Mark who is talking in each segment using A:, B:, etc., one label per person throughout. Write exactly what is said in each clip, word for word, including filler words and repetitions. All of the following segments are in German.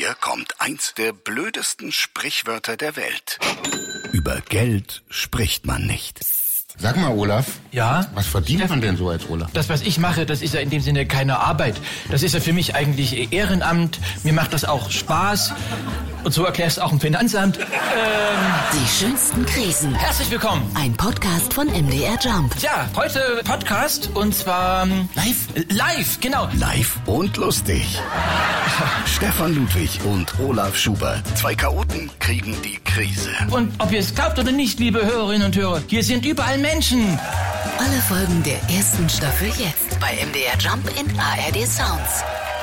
A: Hier kommt eins der blödesten Sprichwörter der Welt. Über Geld spricht man nicht.
B: Sag mal, Olaf.
C: Ja?
B: Was verdient man denn so als Olaf?
C: Das, was ich mache, das ist ja in dem Sinne keine Arbeit. Das ist ja für mich eigentlich Ehrenamt. Mir macht das auch Spaß. Und so erklärst du auch im Finanzamt. Ähm,
D: Die schönsten Krisen.
C: herzlich willkommen.
D: Ein Podcast von M D R Jump.
C: Ja, heute Podcast und zwar... ähm,
A: Live?
C: Live, genau.
A: Live und lustig. Stefan Ludwig und Olaf Schubert. Zwei Chaoten kriegen die Krise.
C: Und ob ihr es glaubt oder nicht, liebe Hörerinnen und Hörer, hier sind überall Menschen.
D: Alle Folgen der ersten Staffel jetzt bei M D R Jump in A R D Sounds.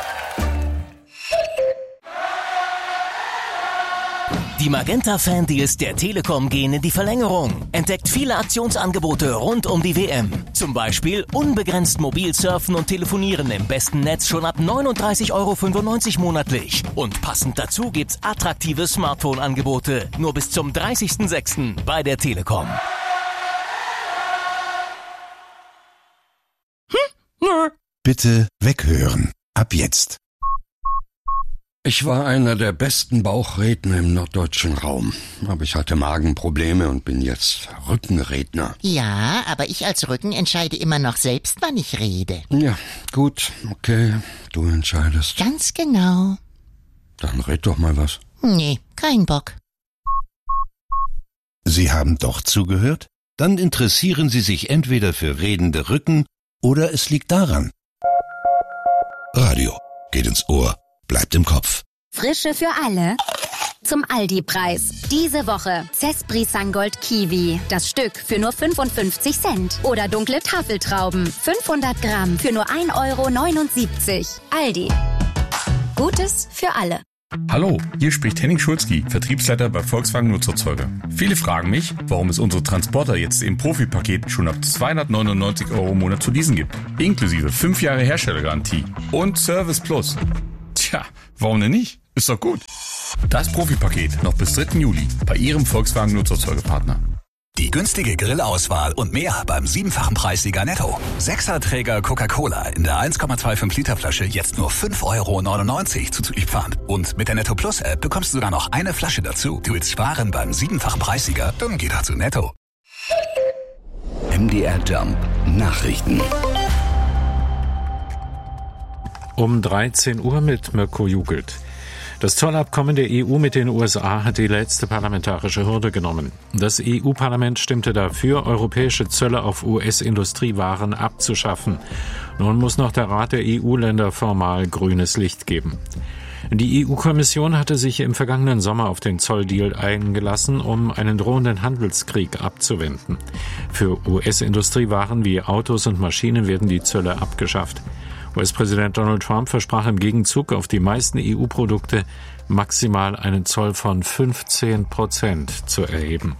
E: Die Magenta-Fan-Deals der Telekom gehen in die Verlängerung. Entdeckt viele Aktionsangebote rund um die W M. Zum Beispiel unbegrenzt mobil surfen und telefonieren im besten Netz schon ab neununddreißig Euro fünfundneunzig monatlich. Und passend dazu gibt's attraktive Smartphone-Angebote. Nur bis zum dreißigsten sechsten bei der Telekom.
F: Bitte weghören. Ab jetzt.
G: Ich war einer der besten Bauchredner im norddeutschen Raum, aber ich hatte Magenprobleme und bin jetzt Rückenredner.
H: Ja, aber ich als Rücken entscheide immer noch selbst, wann ich rede.
G: Ja, gut, okay, du entscheidest.
H: Ganz genau.
G: Dann red doch mal was.
H: Nee, kein Bock.
F: Sie haben doch zugehört? Dann interessieren Sie sich entweder für redende Rücken oder es liegt daran. Radio geht ins Ohr, bleibt im Kopf.
I: Frische für alle. Zum Aldi-Preis. Diese Woche Cespri Sangold Kiwi. Das Stück für nur fünfundfünfzig Cent. Oder dunkle Tafeltrauben. fünfhundert Gramm für nur ein Euro neunundsiebzig. Aldi. Gutes für alle.
J: Hallo, hier spricht Henning Schulzki, Vertriebsleiter bei Volkswagen Nutzerzeuger. Viele fragen mich, warum es unsere Transporter jetzt im Profi-Paket schon ab zweihundertneunundneunzig Euro im Monat zu leasen gibt. Inklusive fünf Jahre Herstellergarantie und Service Plus. Tja, warum denn nicht? Ist doch gut. Das Profi-Paket noch bis dritten Juli bei Ihrem Volkswagen Nutzerzeugerpartner.
K: Die günstige Grillauswahl und mehr beim siebenfachen Preissieger Netto. Sechserträger Coca-Cola in der eins Komma fünfundzwanzig Liter Flasche jetzt nur fünf Euro neunundneunzig zuzüglich Pfand. Und mit der Netto Plus App bekommst du sogar noch eine Flasche dazu. Du willst sparen beim siebenfachen Preissieger? Dann geh doch zu Netto.
A: M D R Jump Nachrichten.
L: Um dreizehn Uhr mit Mirko Jugelt. Das Zollabkommen der E U mit den U S A hat die letzte parlamentarische Hürde genommen. Das E U-Parlament stimmte dafür, europäische Zölle auf U S-Industriewaren abzuschaffen. Nun muss noch der Rat der E U-Länder formal grünes Licht geben. Die E U-Kommission hatte sich im vergangenen Sommer auf den Zolldeal eingelassen, um einen drohenden Handelskrieg abzuwenden. Für U S-Industriewaren wie Autos und Maschinen werden die Zölle abgeschafft. U S-Präsident Donald Trump versprach im Gegenzug auf die meisten E U-Produkte maximal einen Zoll von fünfzehn Prozent zu erheben.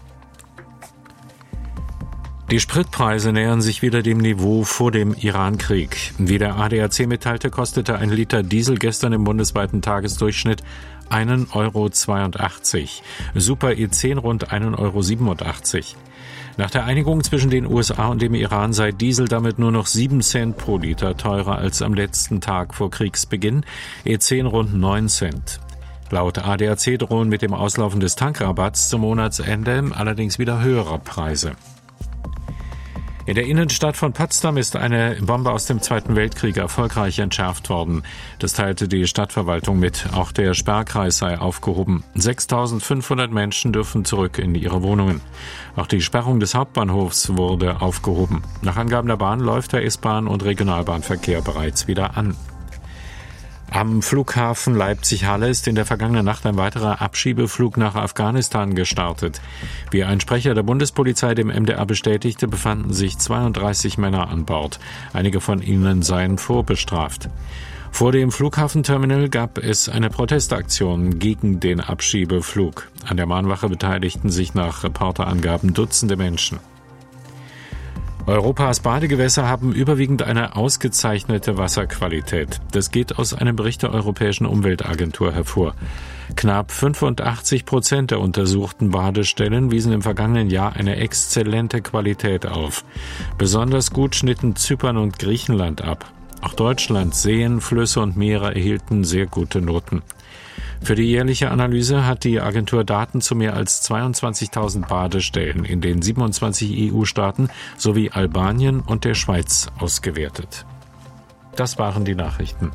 L: Die Spritpreise nähern sich wieder dem Niveau vor dem Iran-Krieg. Wie der A D A C mitteilte, kostete ein Liter Diesel gestern im bundesweiten Tagesdurchschnitt einen Euro zweiundachtzig, Super E zehn rund einen Euro siebenundachtzig. Nach der Einigung zwischen den U S A und dem Iran sei Diesel damit nur noch sieben Cent pro Liter teurer als am letzten Tag vor Kriegsbeginn, E zehn rund neun Cent. Laut A D A C drohen mit dem Auslaufen des Tankrabatts zum Monatsende allerdings wieder höhere Preise. In der Innenstadt von Potsdam ist eine Bombe aus dem Zweiten Weltkrieg erfolgreich entschärft worden. Das teilte die Stadtverwaltung mit. Auch der Sperrkreis sei aufgehoben. sechstausendfünfhundert Menschen dürfen zurück in ihre Wohnungen. Auch die Sperrung des Hauptbahnhofs wurde aufgehoben. Nach Angaben der Bahn läuft der S-Bahn- und Regionalbahnverkehr bereits wieder an. Am Flughafen Leipzig-Halle ist in der vergangenen Nacht ein weiterer Abschiebeflug nach Afghanistan gestartet. Wie ein Sprecher der Bundespolizei dem M D R bestätigte, befanden sich zweiunddreißig Männer an Bord. Einige von ihnen seien vorbestraft. Vor dem Flughafenterminal gab es eine Protestaktion gegen den Abschiebeflug. An der Mahnwache beteiligten sich nach Reporterangaben Dutzende Menschen. Europas Badegewässer haben überwiegend eine ausgezeichnete Wasserqualität. Das geht aus einem Bericht der Europäischen Umweltagentur hervor. Knapp fünfundachtzig Prozent der untersuchten Badestellen wiesen im vergangenen Jahr eine exzellente Qualität auf. Besonders gut schnitten Zypern und Griechenland ab. Auch Deutschland, Seen, Flüsse und Meere erhielten sehr gute Noten. Für die jährliche Analyse hat die Agentur Daten zu mehr als zweiundzwanzigtausend Badestellen in den siebenundzwanzig E U-Staaten sowie Albanien und der Schweiz ausgewertet. Das waren die Nachrichten.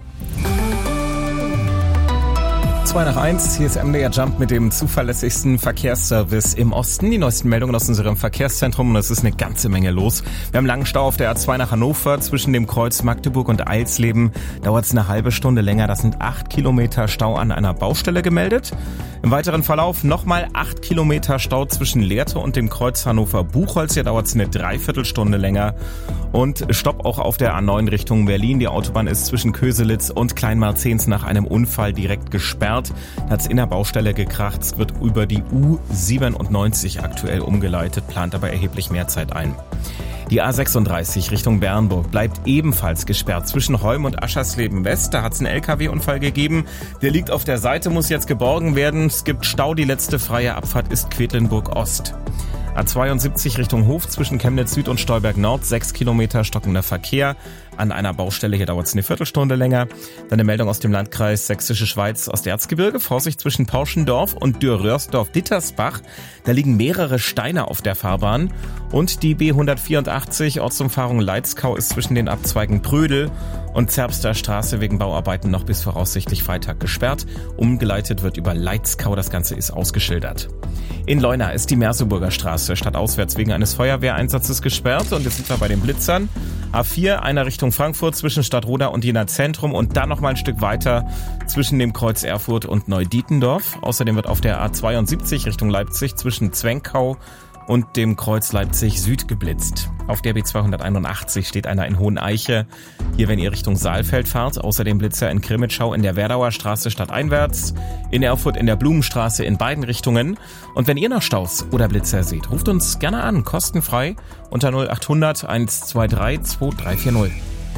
M: zwei nach eins, hier ist M D R Jump mit dem zuverlässigsten Verkehrsservice im Osten. Die neuesten Meldungen aus unserem Verkehrszentrum und es ist eine ganze Menge los. Wir haben langen Stau auf der A zwei nach Hannover. Zwischen dem Kreuz Magdeburg und Eilsleben dauert es eine halbe Stunde länger. Das sind acht Kilometer Stau an einer Baustelle gemeldet. Im weiteren Verlauf nochmal acht Kilometer Stau zwischen Lehrte und dem Kreuz Hannover-Buchholz. Hier dauert es eine Dreiviertelstunde länger. Und Stopp auch auf der A neun Richtung Berlin. Die Autobahn ist zwischen Köselitz und Kleinmarzens nach einem Unfall direkt gesperrt. Da hat es in der Baustelle gekracht. Es wird über die U siebenundneunzig aktuell umgeleitet, plant aber erheblich mehr Zeit ein. Die A sechsunddreißig Richtung Bernburg bleibt ebenfalls gesperrt zwischen Holm und Aschersleben West. Da hat es einen L K W-Unfall gegeben. Der liegt auf der Seite, muss jetzt geborgen werden. Es gibt Stau. Die letzte freie Abfahrt ist Quedlinburg Ost. A zweiundsiebzig Richtung Hof zwischen Chemnitz Süd und Stolberg Nord, sechs Kilometer stockender Verkehr. An einer Baustelle, hier dauert es eine Viertelstunde länger. Dann eine Meldung aus dem Landkreis Sächsische Schweiz aus der Erzgebirge. Vorsicht zwischen Pauschendorf und Dürr-Röhrsdorf-Dittersbach. Da liegen mehrere Steine auf der Fahrbahn. Und die B hundertvierundachtzig Ortsumfahrung Leitzkau ist zwischen den Abzweigen Prödel und Zerbster Straße wegen Bauarbeiten noch bis voraussichtlich Freitag gesperrt. Umgeleitet wird über Leitzkau, das Ganze ist ausgeschildert. In Leuna ist die Merseburger Straße stadtauswärts wegen eines Feuerwehreinsatzes gesperrt und jetzt sind wir bei den Blitzern. A vier, einer Richtung Frankfurt zwischen Stadtroda und Jena Zentrum und dann noch mal ein Stück weiter zwischen dem Kreuz Erfurt und Neudietendorf. Außerdem wird auf der A zweiundsiebzig Richtung Leipzig zwischen Zwenkau und dem Kreuz Leipzig Süd geblitzt. Auf der B zweihunderteinundachtzig steht einer in Hoheneiche. Hier, wenn ihr Richtung Saalfeld fahrt. Außerdem Blitzer in Krimitschau in der Werdauer Straße stadteinwärts. In Erfurt in der Blumenstraße in beiden Richtungen. Und wenn ihr noch Staus oder Blitzer seht, ruft uns gerne an. Kostenfrei unter null achthundert eins zwei drei zwei drei vier null.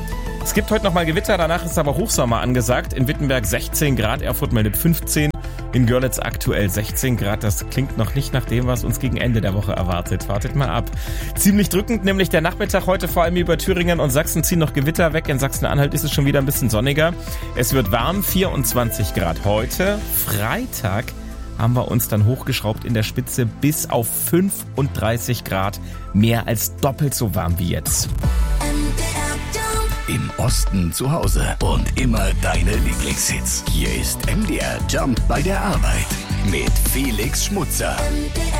M: Es gibt heute noch mal Gewitter, danach ist aber Hochsommer angesagt. In Wittenberg sechzehn Grad, Erfurt meldet fünfzehn. In Görlitz aktuell sechzehn Grad. Das klingt noch nicht nach dem, was uns gegen Ende der Woche erwartet. Wartet mal ab. Ziemlich drückend, nämlich der Nachmittag heute, vor allem über Thüringen und Sachsen ziehen noch Gewitter weg. In Sachsen-Anhalt ist es schon wieder ein bisschen sonniger. Es wird warm, vierundzwanzig Grad heute. Freitag haben wir uns dann hochgeschraubt in der Spitze bis auf fünfunddreißig Grad. Mehr als doppelt so warm wie jetzt.
A: Im Osten zu Hause und immer deine Lieblingshits. Hier ist M D R Jump bei der Arbeit mit Felix Schmutzer.